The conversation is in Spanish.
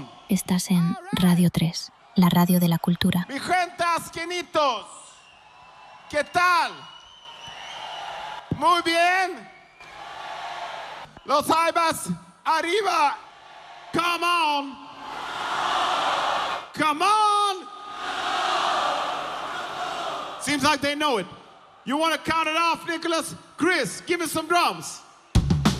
Estás en Radio 3, la radio de la cultura. Mi gente asquenitos, ¿qué tal? Muy bien. Los Jaivas arriba. Come on. Come on. Seems like they know it. You want to count it off, Nicholas? Chris, give me some drums.